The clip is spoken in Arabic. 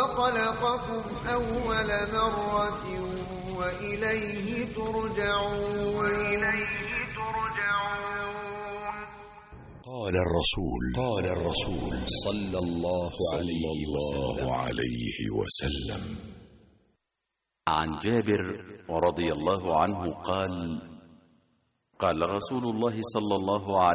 خلقكم أول مرة وإليه ترجعون. قال الرسول صلى الله عليه وسلم. عن جابر رضي الله عنه قال: قال رسول الله صلى الله عليه